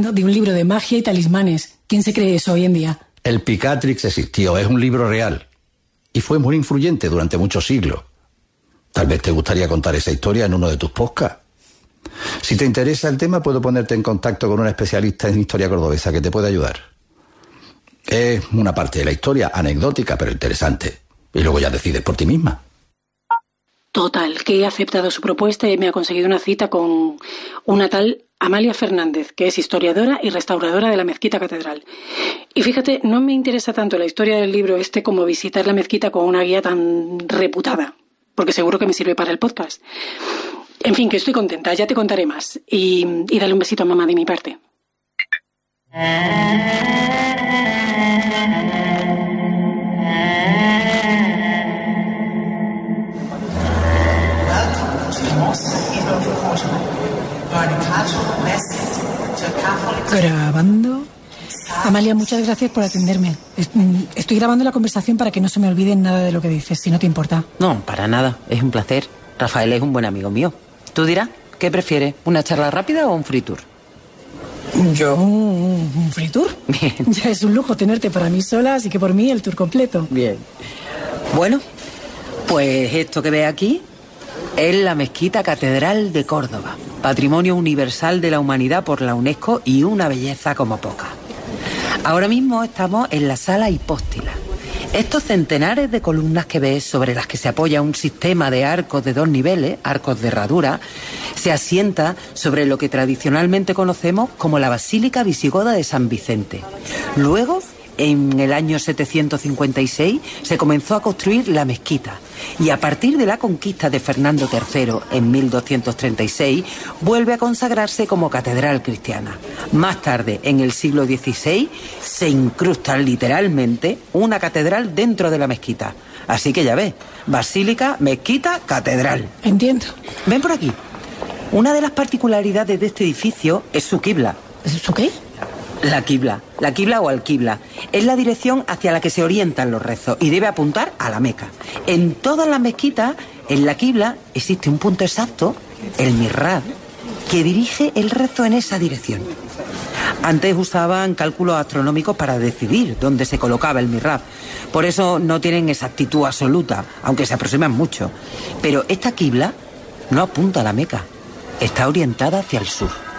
hablando de un libro de magia y talismanes. ¿Quién se cree eso hoy en día? El Picatrix existió, es un libro real. Y fue muy influyente durante muchos siglos. Tal vez te gustaría contar esa historia en uno de tus podcasts. Si te interesa el tema, puedo ponerte en contacto con un especialista en historia cordobesa que te puede ayudar. Es una parte de la historia anecdótica, pero interesante. Y luego ya decides por ti misma. Total, que he aceptado su propuesta y me ha conseguido una cita con una tal Amalia Fernández, que es historiadora y restauradora de la Mezquita Catedral. Y fíjate, no me interesa tanto la historia del libro como visitar la mezquita con una guía tan reputada, porque seguro que me sirve para el podcast. En fin, que estoy contenta, ya te contaré más. Y dale un besito a mamá de mi parte. Grabando. Amalia, muchas gracias por atenderme. Estoy grabando la conversación para que no se me olvide nada de lo que dices, si no te importa. No, para nada, es un placer. Rafael es un buen amigo mío. Tú dirás, ¿qué prefieres? ¿Una charla rápida o un free tour? ¿Yo? ¿Un free tour? Bien. Ya es un lujo tenerte para mí sola, así que por mí el tour completo. Bien. Bueno, pues esto que ve aquí es la Mezquita Catedral de Córdoba, Patrimonio Universal de la Humanidad por la UNESCO y una belleza como poca. Ahora mismo estamos en la sala hipóstila. Estos centenares de columnas que ves, sobre las que se apoya un sistema de arcos de 2 niveles, arcos de herradura, se asienta sobre lo que tradicionalmente conocemos como la Basílica Visigoda de San Vicente. Luego, en el año 756, se comenzó a construir la mezquita. Y a partir de la conquista de Fernando III, en 1236, vuelve a consagrarse como catedral cristiana. Más tarde, en el siglo XVI, se incrusta literalmente una catedral dentro de la mezquita. Así que ya ves, basílica, mezquita, catedral. Entiendo. Ven por aquí. Una de las particularidades de este edificio es su quibla. ¿Su qué? La quibla o alquibla, es la dirección hacia la que se orientan los rezos y debe apuntar a la Meca. En todas las mezquitas, en la quibla, existe un punto exacto, el mihrab, que dirige el rezo en esa dirección. Antes usaban cálculos astronómicos para decidir dónde se colocaba el mihrab. Por eso no tienen exactitud absoluta, aunque se aproximan mucho. Pero esta quibla no apunta a la Meca, está orientada hacia el sur.